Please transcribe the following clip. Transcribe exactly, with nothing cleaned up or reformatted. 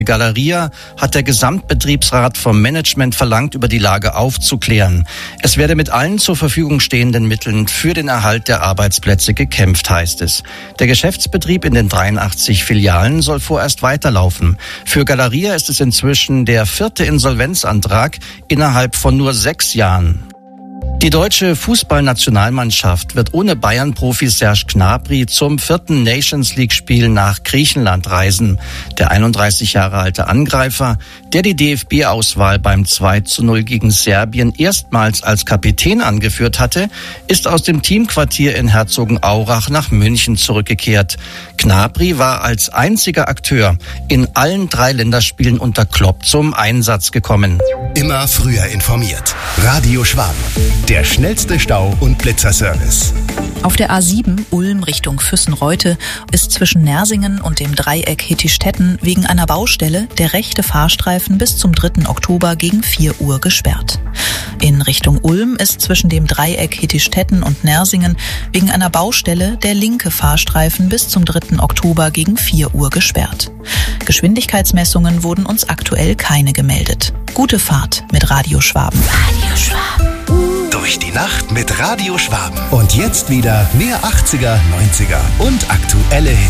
Galeria hat der Gesamtbetriebsrat vom Management verlangt, über die Lage aufzuklären. Es werde mit allen zur Verfügung stehenden Mitteln für den Erhalt der Arbeitsplätze gekämpft, heißt es. Der Geschäftsbetrieb in den dreiundachtzig Filialen soll vorerst weiterlaufen. Für Galeria ist es inzwischen der vierte Insolvenzantrag innerhalb von nur sechs Jahren. Die deutsche Fußballnationalmannschaft wird ohne Bayern-Profi Serge Gnabry zum vierten Nations-League-Spiel nach Griechenland reisen. Der einunddreißig Jahre alte Angreifer, der die D F B-Auswahl beim zwei zu null gegen Serbien erstmals als Kapitän angeführt hatte, ist aus dem Teamquartier in Herzogenaurach nach München zurückgekehrt. Gnabry war als einziger Akteur in allen drei Länderspielen unter Klopp zum Einsatz gekommen. Immer früher informiert. Radio Schwaben. Der schnellste Stau- und Blitzerservice. Auf der A sieben Ulm Richtung Füssen-Reute ist zwischen Nersingen und dem Dreieck Hittistetten wegen einer Baustelle der rechte Fahrstreifen bis zum dritten Oktober gegen vier Uhr gesperrt. In Richtung Ulm ist zwischen dem Dreieck Hittistetten und Nersingen wegen einer Baustelle der linke Fahrstreifen bis zum dritten Oktober gegen vier Uhr gesperrt. Geschwindigkeitsmessungen wurden uns aktuell keine gemeldet. Gute Fahrt mit Radio Schwaben. Radio Schwaben. Durch die Nacht mit Radio Schwaben. Und jetzt wieder mehr achtziger, neunziger und aktuelle Hits.